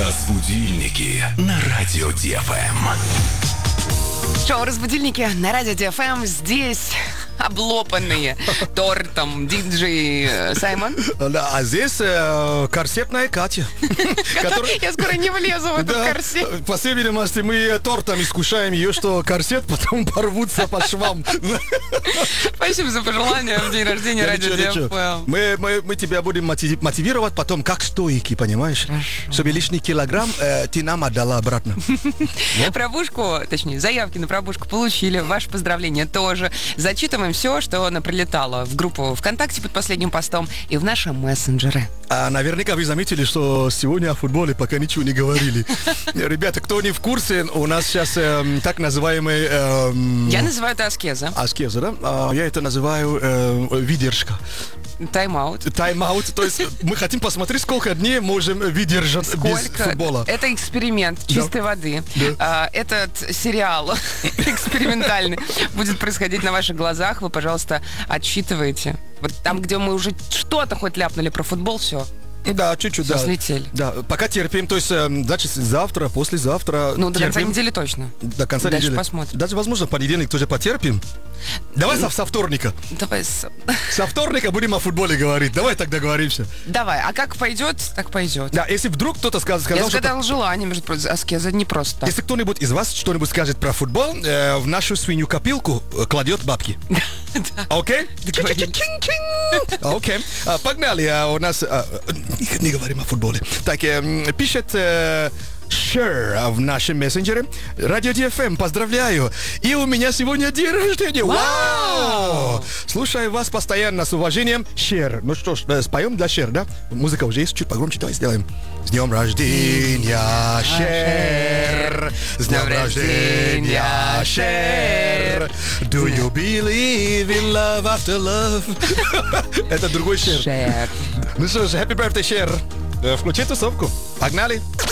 Разбудильники на радио ДФМ. Шоу «Разбудильники» на радио ДФМ. Здесь облопанные тортом диджей Саймон. Да, а здесь корсетная Катя. Я скоро не влезу в этот корсет. По всей видимости, мы тортом искушаем ее, что корсет потом порвутся по швам. Спасибо за пожелание в день рождения радио ДФМ. Мы тебя будем мотивировать потом как стойки, понимаешь? Чтобы лишний килограмм ты нам отдала обратно. Пробушку, точнее, заявки на пробушку получили. Ваше поздравление тоже. Зачитываем все, что прилетало в группу ВКонтакте под последним постом и в наши мессенджеры. А наверняка вы заметили, что сегодня о футболе пока ничего не говорили. Ребята, кто не в курсе, у нас сейчас так называемый... Я называю это аскеза. Аскеза, да? Я это называю выдержка. Тайм-аут. Тайм-аут, то есть мы хотим посмотреть, сколько дней можем выдержать без футбола. Это эксперимент чистой воды. Да. Этот сериал экспериментальный будет происходить на ваших глазах. Вы, пожалуйста, отсчитываете. Вот там, где мы уже что-то хоть ляпнули про футбол, все. Да, чуть-чуть, да. Слетели. Да, пока терпим, то есть, значит, завтра, послезавтра. Ну, до конца недели точно. До конца недели. Дальше посмотрим. Даже, возможно, в понедельник тоже потерпим. Давай со вторника. Давай со вторника будем о футболе говорить. Давай так договоримся. Давай, а как пойдет, так пойдет. Да, если вдруг кто-то сказал, я загадал желание, между прочим, аскеза не просто так. Если кто-нибудь из вас что-нибудь скажет про футбол, в нашу свинью-копилку кладет бабки. Окей? Окей. Погнали. У нас... Не говорим о футболе. Так, пишет... Шер в нашем мессенджере. Радио ДФМ, поздравляю. И у меня сегодня день рождения. Вау! Слушаю вас постоянно с уважением. Шер. Ну что ж, споем для Шер, да? Музыка уже есть, чуть погромче, давай сделаем. С днем рождения, Шер. С днем рождения, Шер. Do you believe in love after love? Это другой Шер. Шер. Ну что ж, happy birthday, Шер. Включи тусовку. Погнали.